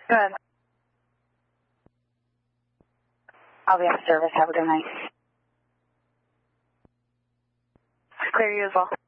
Go ahead. I'll be off service. Have a good night. Clear you as well.